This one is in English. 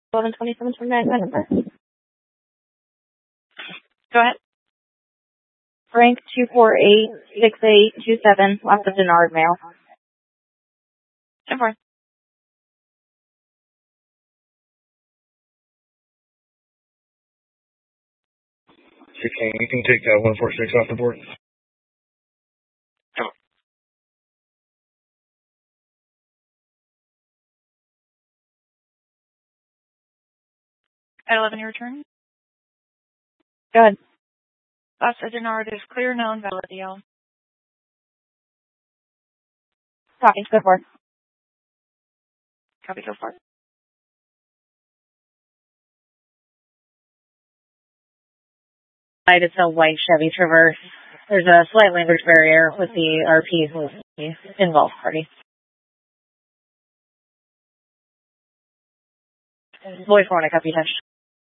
112729. Go ahead. Frank 2486827, last of Denard mail. 10-4. You can take 146 off the board. At 11, your return. Go ahead. Last of Denard is clear, known, valid deal. Copy, go for it. Copy, go for it. It's a white Chevy Traverse. There's a slight language barrier with the RPs with the involved party. Voice warning, copy touch.